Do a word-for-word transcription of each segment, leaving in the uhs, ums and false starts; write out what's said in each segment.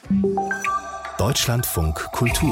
Deutschlandfunk Kultur.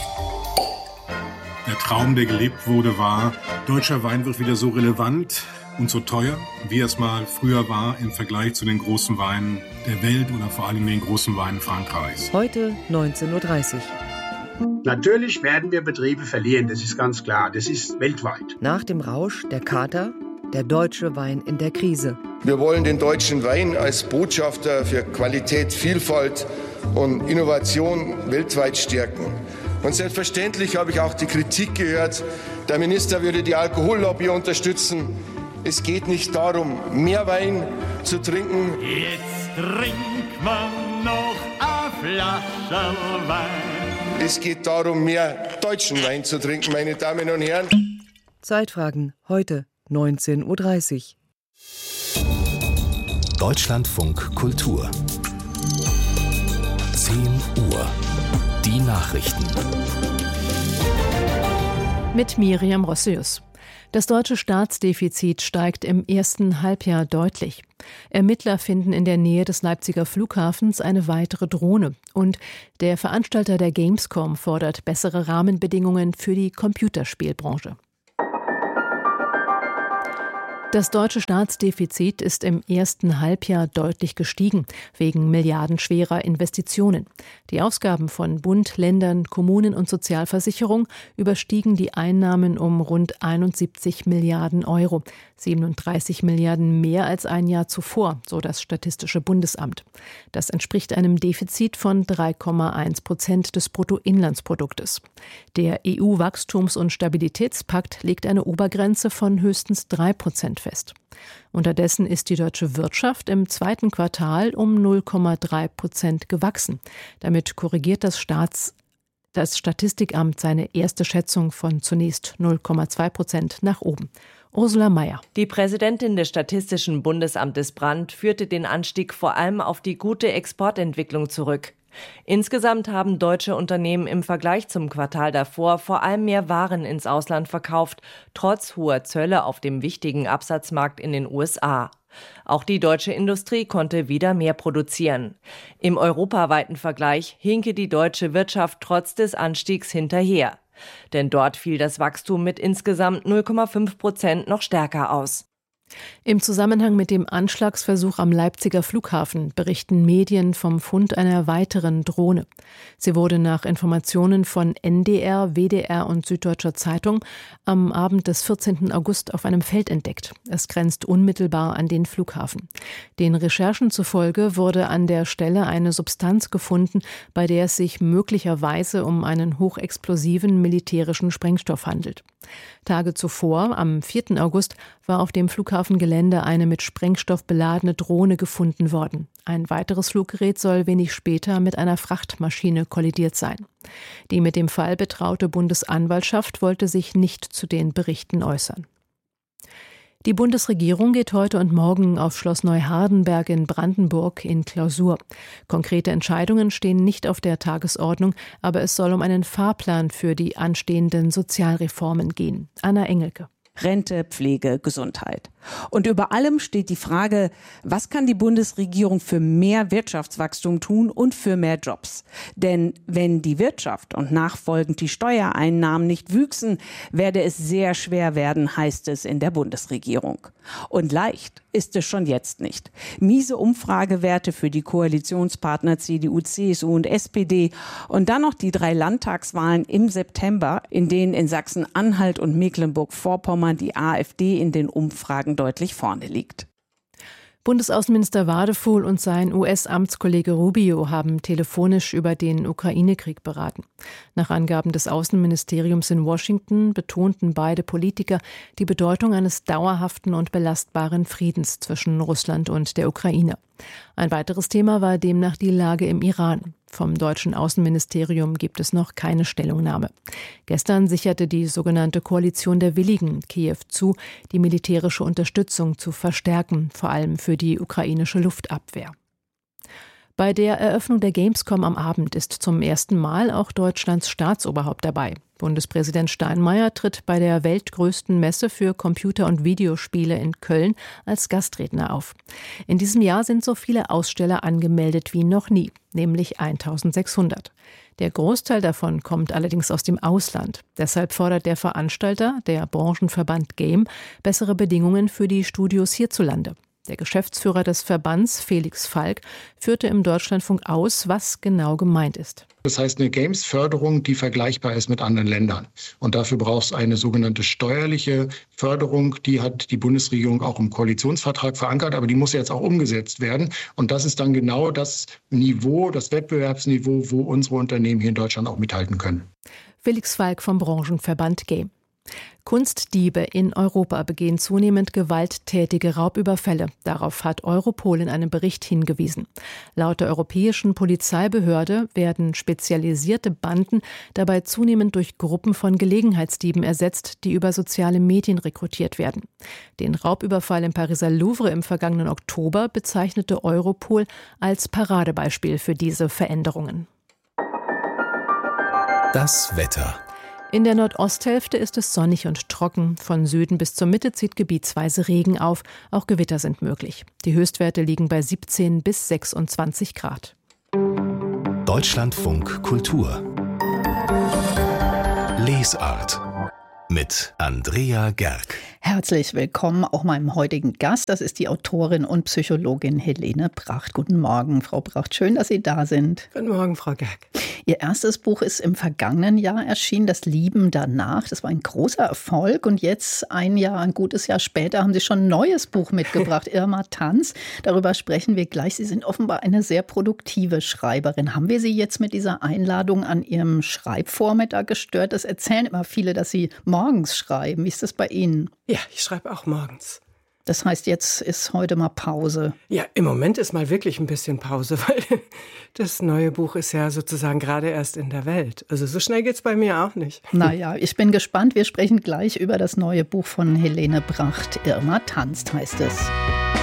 Der Traum, der gelebt wurde, war, deutscher Wein wird wieder so relevant und so teuer, wie es mal früher war im Vergleich zu den großen Weinen der Welt oder vor allem den großen Weinen Frankreichs. Heute neunzehn Uhr dreißig. Natürlich werden wir Betriebe verlieren, das ist ganz klar. Das ist weltweit. Nach dem Rausch der Kater, der deutsche Wein in der Krise. Wir wollen den deutschen Wein als Botschafter für Qualität, Vielfalt und Innovation weltweit stärken. Und selbstverständlich habe ich auch die Kritik gehört, der Minister würde die Alkohollobby unterstützen. Es geht nicht darum, mehr Wein zu trinken. Jetzt trinkt man noch eine Flasche Wein. Es geht darum, mehr deutschen Wein zu trinken, meine Damen und Herren. Zeitfragen heute neunzehn Uhr dreißig. Deutschlandfunk Kultur. zehn Uhr. Die Nachrichten. Mit Miriam Rossius. Das deutsche Staatsdefizit steigt im ersten Halbjahr deutlich. Ermittler finden in der Nähe des Leipziger Flughafens eine weitere Drohne. Und der Veranstalter der Gamescom fordert bessere Rahmenbedingungen für die Computerspielbranche. Das deutsche Staatsdefizit ist im ersten Halbjahr deutlich gestiegen, wegen milliardenschwerer Investitionen. Die Ausgaben von Bund, Ländern, Kommunen und Sozialversicherung überstiegen die Einnahmen um rund einundsiebzig Milliarden Euro, siebenunddreißig Milliarden mehr als ein Jahr zuvor, so das Statistische Bundesamt. Das entspricht einem Defizit von drei Komma eins Prozent des Bruttoinlandsproduktes. Der E U-Wachstums- und Stabilitätspakt legt eine Obergrenze von höchstens drei Prozent fest. Unterdessen ist die deutsche Wirtschaft im zweiten Quartal um null Komma drei Prozent gewachsen. Damit korrigiert das Staats das Statistikamt seine erste Schätzung von zunächst null Komma zwei Prozent nach oben. Ursula Mayer. Die Präsidentin des Statistischen Bundesamtes Brandt führte den Anstieg vor allem auf die gute Exportentwicklung zurück. Insgesamt haben deutsche Unternehmen im Vergleich zum Quartal davor vor allem mehr Waren ins Ausland verkauft, trotz hoher Zölle auf dem wichtigen Absatzmarkt in den U S A. Auch die deutsche Industrie konnte wieder mehr produzieren. Im europaweiten Vergleich hinke die deutsche Wirtschaft trotz des Anstiegs hinterher. Denn dort fiel das Wachstum mit insgesamt null Komma fünf Prozent noch stärker aus. Im Zusammenhang mit dem Anschlagsversuch am Leipziger Flughafen berichten Medien vom Fund einer weiteren Drohne. Sie wurde nach Informationen von N D R, W D R und Süddeutscher Zeitung am Abend des vierzehnten August auf einem Feld entdeckt. Es grenzt unmittelbar an den Flughafen. Den Recherchen zufolge wurde an der Stelle eine Substanz gefunden, bei der es sich möglicherweise um einen hochexplosiven militärischen Sprengstoff handelt. Tage zuvor, am vierten August, war auf dem Flughafengelände eine mit Sprengstoff beladene Drohne gefunden worden. Ein weiteres Fluggerät soll wenig später mit einer Frachtmaschine kollidiert sein. Die mit dem Fall betraute Bundesanwaltschaft wollte sich nicht zu den Berichten äußern. Die Bundesregierung geht heute und morgen auf Schloss Neuhardenberg in Brandenburg in Klausur. Konkrete Entscheidungen stehen nicht auf der Tagesordnung, aber es soll um einen Fahrplan für die anstehenden Sozialreformen gehen. Anna Engelke. Rente, Pflege, Gesundheit. Und über allem steht die Frage, was kann die Bundesregierung für mehr Wirtschaftswachstum tun und für mehr Jobs? Denn wenn die Wirtschaft und nachfolgend die Steuereinnahmen nicht wüchsen, werde es sehr schwer werden, heißt es in der Bundesregierung. Und leicht ist es schon jetzt nicht. Miese Umfragewerte für die Koalitionspartner C D U, C S U und S P D und dann noch die drei Landtagswahlen im September, in denen in Sachsen-Anhalt und Mecklenburg-Vorpommern die AfD in den Umfragen deutlich vorne liegt. Bundesaußenminister Wadefuhl und sein U S-Amtskollege Rubio haben telefonisch über den Ukraine-Krieg beraten. Nach Angaben des Außenministeriums in Washington betonten beide Politiker die Bedeutung eines dauerhaften und belastbaren Friedens zwischen Russland und der Ukraine. Ein weiteres Thema war demnach die Lage im Iran. Vom deutschen Außenministerium gibt es noch keine Stellungnahme. Gestern sicherte die sogenannte Koalition der Willigen Kiew zu, die militärische Unterstützung zu verstärken, vor allem für die ukrainische Luftabwehr. Bei der Eröffnung der Gamescom am Abend ist zum ersten Mal auch Deutschlands Staatsoberhaupt dabei. Bundespräsident Steinmeier tritt bei der weltgrößten Messe für Computer- und Videospiele in Köln als Gastredner auf. In diesem Jahr sind so viele Aussteller angemeldet wie noch nie, nämlich eintausendsechshundert. Der Großteil davon kommt allerdings aus dem Ausland. Deshalb fordert der Veranstalter, der Branchenverband Game, bessere Bedingungen für die Studios hierzulande. Der Geschäftsführer des Verbands, Felix Falk, führte im Deutschlandfunk aus, was genau gemeint ist. Das heißt eine Games-Förderung, die vergleichbar ist mit anderen Ländern. Und dafür braucht es eine sogenannte steuerliche Förderung. Die hat die Bundesregierung auch im Koalitionsvertrag verankert, aber die muss jetzt auch umgesetzt werden. Und das ist dann genau das Niveau, das Wettbewerbsniveau, wo unsere Unternehmen hier in Deutschland auch mithalten können. Felix Falk vom Branchenverband Game. Kunstdiebe in Europa begehen zunehmend gewalttätige Raubüberfälle. Darauf hat Europol in einem Bericht hingewiesen. Laut der europäischen Polizeibehörde werden spezialisierte Banden dabei zunehmend durch Gruppen von Gelegenheitsdieben ersetzt, die über soziale Medien rekrutiert werden. Den Raubüberfall im Pariser Louvre im vergangenen Oktober bezeichnete Europol als Paradebeispiel für diese Veränderungen. Das Wetter. In der Nordosthälfte ist es sonnig und trocken. Von Süden bis zur Mitte zieht gebietsweise Regen auf. Auch Gewitter sind möglich. Die Höchstwerte liegen bei siebzehn bis sechsundzwanzig Grad. Deutschlandfunk Kultur. Lesart. Mit Andrea Gerg. Herzlich willkommen auch meinem heutigen Gast. Das ist die Autorin und Psychologin Helene Bracht. Guten Morgen, Frau Bracht. Schön, dass Sie da sind. Guten Morgen, Frau Gerg. Ihr erstes Buch ist im vergangenen Jahr erschienen, Das Lieben danach. Das war ein großer Erfolg. Und jetzt, ein Jahr, ein gutes Jahr später, haben Sie schon ein neues Buch mitgebracht, Irma Tanz. Darüber sprechen wir gleich. Sie sind offenbar eine sehr produktive Schreiberin. Haben wir Sie jetzt mit dieser Einladung an Ihrem Schreibvormittag gestört? Das erzählen immer viele, dass Sie morgens schreiben. Wie ist das bei Ihnen? Ja, ich schreibe auch morgens. Das heißt, jetzt ist heute mal Pause. Ja, im Moment ist mal wirklich ein bisschen Pause, weil das neue Buch ist ja sozusagen gerade erst in der Welt. Also so schnell geht's bei mir auch nicht. Naja, ich bin gespannt. Wir sprechen gleich über das neue Buch von Helene Bracht. Irma tanzt heißt es.